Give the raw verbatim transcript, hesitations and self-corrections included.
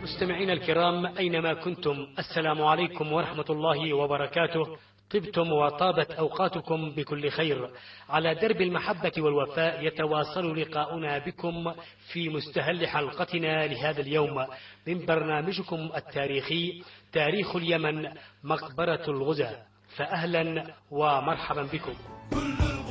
مستمعينا الكرام أينما كنتم، السلام عليكم ورحمة الله وبركاته. طبتم وطابت أوقاتكم بكل خير. على درب المحبة والوفاء يتواصل لقاؤنا بكم في مستهل حلقتنا لهذا اليوم من برنامجكم التاريخي تاريخ اليمن، مقبرة الغزاة. فأهلا ومرحبا بكم.